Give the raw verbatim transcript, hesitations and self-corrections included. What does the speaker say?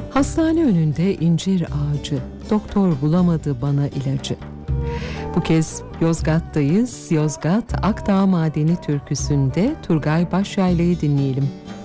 Hastane önünde incir ağacı, doktor bulamadı bana ilacı. Bu kez Yozgat'tayız. Yozgat Akdağ Madeni türküsünde Turgay Başyayla'yı dinleyelim.